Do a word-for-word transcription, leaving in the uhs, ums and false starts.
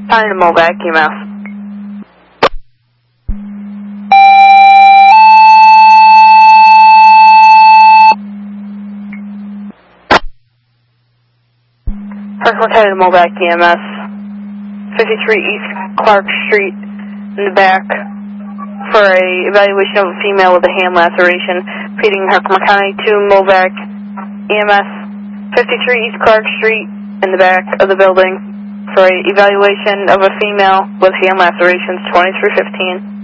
Time to Movac E M S. First one, Time to Movac E M S. fifty-three East Clark Street in the back for a evaluation of a female with a hand laceration, feeding Herkimer County to Movac E M S. fifty-three East Clark Street in the back of the building for a evaluation of a female with hand lacerations, twenty-three fifteen.